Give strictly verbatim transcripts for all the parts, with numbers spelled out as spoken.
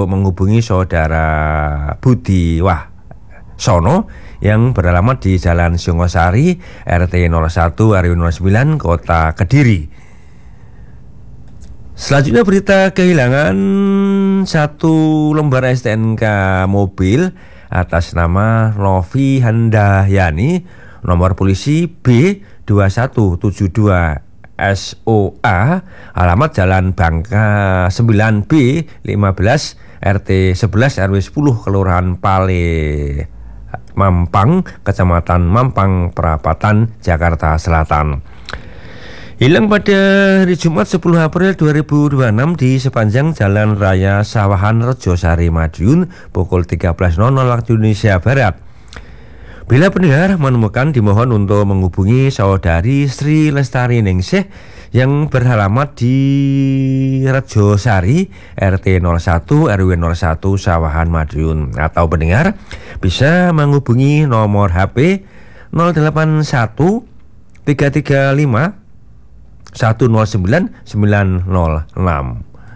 untuk menghubungi saudara Budi Wahsono yang beralamat di Jalan Singosari, R T nol satu R W nol sembilan, Kota Kediri. Selanjutnya berita kehilangan satu lembar S T N K mobil atas nama Novi Handahyani, nomor polisi B dua satu tujuh dua S O A, alamat Jalan Bangka sembilan B lima belas R T sebelas R W sepuluh, Kelurahan Pale Mampang, Kecamatan Mampang Perapatan, Jakarta Selatan. Hilang pada hari Jumat sepuluh April dua ribu dua puluh enam di sepanjang Jalan Raya Sawahan Rejosari Madiun pukul tiga belas waktu Indonesia Barat. Bila pendengar menemukan, dimohon untuk menghubungi saudari Sri Lestari Ningsih yang beralamat di Rejosari, R T nol satu R W nol satu, Sawahan Madiun. Atau pendengar bisa menghubungi nomor H P nol delapan satu tiga tiga lima satu nol sembilan sembilan nol enam.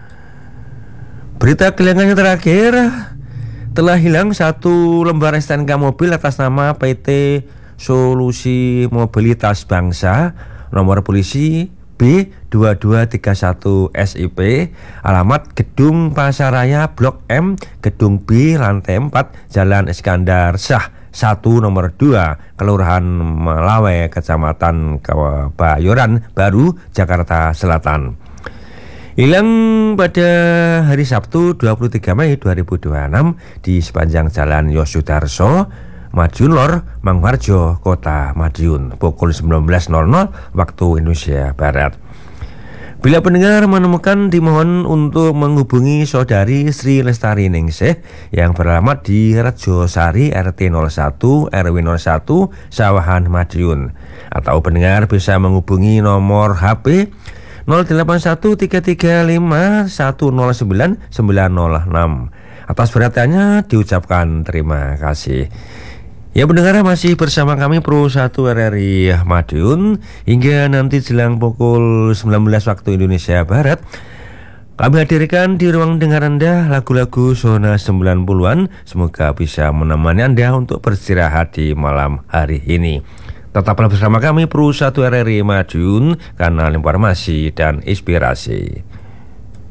Berita kehilangan yang terakhir, telah hilang satu lembar S T N K mobil atas nama P T Solusi Mobilitas Bangsa, nomor polisi B dua dua tiga satu S I P, alamat Gedung Pasaraya Blok M, Gedung B, lantai empat, Jalan Iskandar Shah satu nomor dua, Kelurahan Melawe, Kecamatan Kebayoran Baru, Jakarta Selatan. Hilang pada hari Sabtu dua puluh tiga Mei dua ribu dua puluh enam di sepanjang Jalan Yosudarso, Madiun Lor, Mangharjo, Kota Madiun, pukul sembilan belas waktu Indonesia Barat. Bila pendengar menemukan, dimohon untuk menghubungi saudari Sri Lestari Ningsih yang beralamat di Rejosari, R T nol satu R W nol satu, Sawahan Madiun. Atau pendengar bisa menghubungi nomor H P nol delapan satu tiga tiga lima satu nol sembilan sembilan nol enam. Atas perhatiannya diucapkan terima kasih. Ya, pendengar, masih bersama kami Pro satu R R I Madiun hingga nanti jelang pukul sembilan belas waktu Indonesia Barat. Kami hadirkan di ruang dengar Anda lagu-lagu Zona sembilan puluhan. Semoga bisa menemani Anda untuk beristirahat di malam hari ini. Tetaplah bersama kami Pro satu R R I Madiun, kanal informasi dan inspirasi.